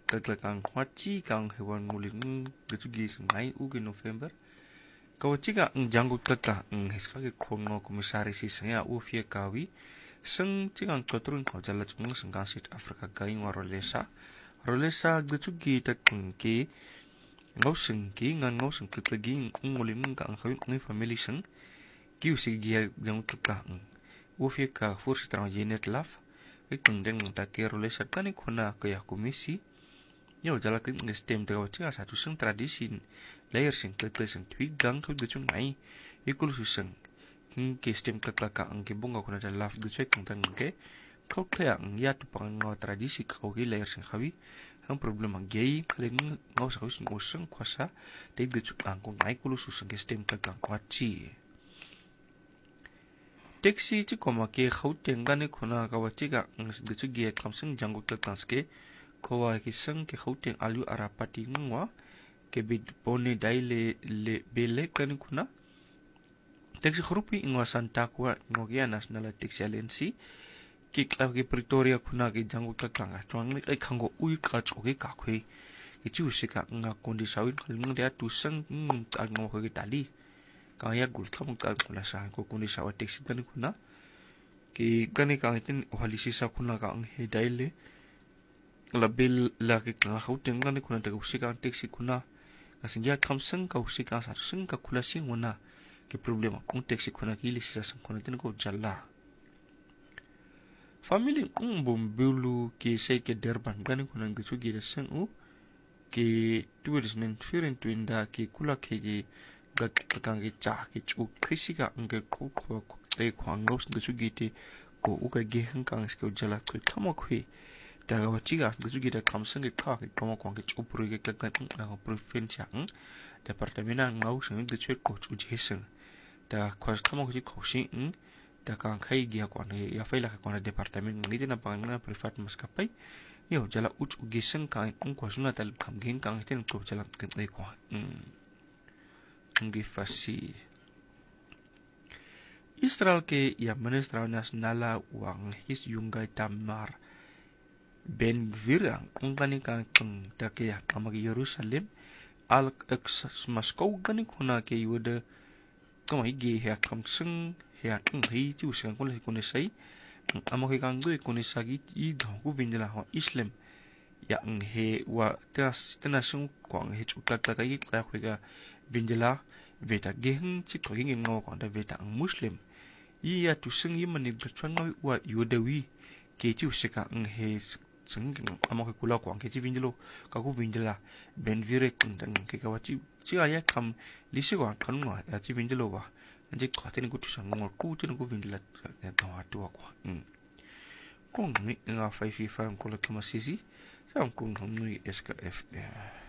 kang wachi kang hewan nguling getugi sungai ugi November kawachiga janggut kata hiskagi kono komisaris isnya ufie kawi seng chigang kotrun hojala chung sengkasit Afrika gaing warolesa rolesa getugi tatungki ngauseng ki ngan ngauseng ketlagi nguling kang khawin ngi family seng kiusi gia janggut kata ufie ka fursi trang jenet laf itong den take rolesa kani kona kaya komisi yo jala kin stem de wachiga satu seng tradisi layer sing kekle sing twigang kau dechun ngai ikul suseng king ke stem keklaka ang ke bunga kuna da laf de chek tang ke kau kaya ang ya tu pang ngau tradisi kau ke layer sing khawi ang problema gay kling ngau sa usung usung kwasa de dechun ang ko ngai kulu suseng ke stem keklaka kwachi taxi chi koma ke khauteng gane kuna ka wachiga ang dechu ge kamseng janggut keklangske kowa ke seng ke khauteng alu arapati ngwa ke bid pone daile le bele kan kuna taxi grupi ingwa Santa Kwa ngogia national taxi agency ke klav ke Pretoria kuna ke janggut keklanga twang ai khango ui ka choge ka khwe ke chu sika nga kondi sawin khling dia tu seng ta ngo ke tali kaya gul tham ka kula sa ko kondi sawa taxi kan kuna ke gane ka itin halisi sa kuna ka ang he daile la bil la ke ka khauteng gane kuna ta usika taxi kuna kasinja kamseng ka usika sa seng ka kula sing wana ke problema kung taxi kuna ki lisi sa seng kuna tin ko jalla family bom bulu ke sei ke Durban gane kuna ngisu gi seng u ke tourism firen twinda ke kula ke ge kang ge cha ke chu krisika nge ko ko e kwang nos ngisu gi te ko u ka ge hang kang ske jalla tu kamo khwe da wachiga ngisu gi da kamseng ge ka ke kamo kwang ge chu pro ge ka ka provincia departamento ngau seng de chek ko chu jeseng da kwas kamo ge ko shi da kang khai gi ko ne ya faila ko na departamento ngi na pang na privat maskapai yo jala uch giseng ka ko suna tal kam gen kang ten ko jala ken ai ko ngi fasi Israel ke ya ministra nasional wang his yungai tamar Ben Gvir ang kani ka kung take ya kamag Jerusalem al-Aqsa Moscow gani kuna ke yuda kama igi ya kamseng ya hi ti usang ko le kuna sai amo ke kang dui kuna sagi I ku bindela ha Islam ya he wa tenasung kwang he chutak ta kai ka khwega bindela veta gehen chi ko ing ngo ko da veta ang Muslim ya tu seng yimani dchwan wa yudawi ke ti usika he seng amo ke kula kwang ke ti bindelo ka ku bindela ben vire kun dan ke ka wachi chi aya kam lisi wa kan ngo ya ti bindelo wa anje ko ten ku tu sang ngo ku ten ku bindela ta wa tu ko kung mi nga 5 ko la kama sisi sam kung nui SKF